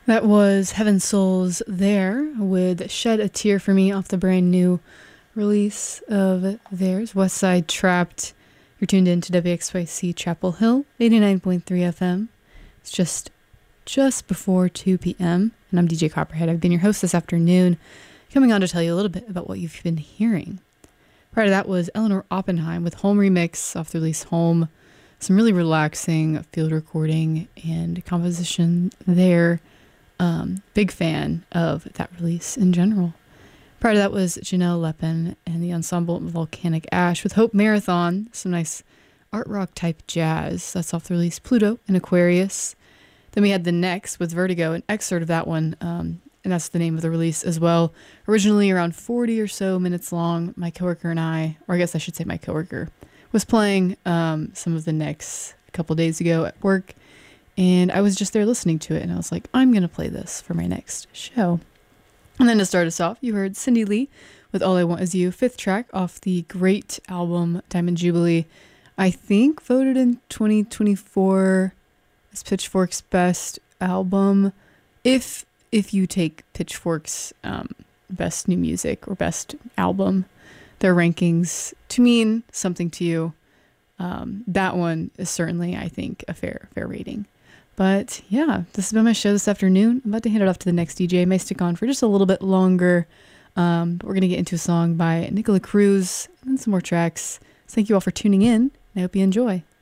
That was Heaven Souls there with Shed a Tear for Me off the brand new release of theirs, West Side Trapped. You're tuned in to WXYC Chapel Hill, 89.3 FM. It's just before 2 p.m. and I'm DJ Copperhead. I've been your host this afternoon, coming on to tell you a little bit about what you've been hearing. Prior to that was Eleanor Oppenheim with Home Remix off the release Home. Some really relaxing field recording and composition there. Big fan of that release in general. Prior to that was Janelle Lepin and the ensemble Volcanic Ash with Hope Marathon, some nice art rock type jazz. That's off the release Pluto and Aquarius. Then we had The Next with Vertigo, an excerpt of that one, and that's the name of the release as well. Originally around 40 or so minutes long. My coworker and I, or I guess I should say my coworker, was playing some of The Next a couple days ago at work. And I was just there listening to it, and I was like, I'm going to play this for my next show. And then to start us off, you heard Cindy Lee with All I Want Is You, fifth track off the great album Diamond Jubilee. I think voted in 2024 as Pitchfork's best album. If you take Pitchfork's best new music or best album, their rankings to mean something to you, that one is certainly, I think, a fair rating. But yeah, this has been my show this afternoon. I'm about to hand it off to the next DJ. I may stick on for just a little bit longer. But we're going to get into a song by Nicola Cruz and some more tracks. So thank you all for tuning in. I hope you enjoy.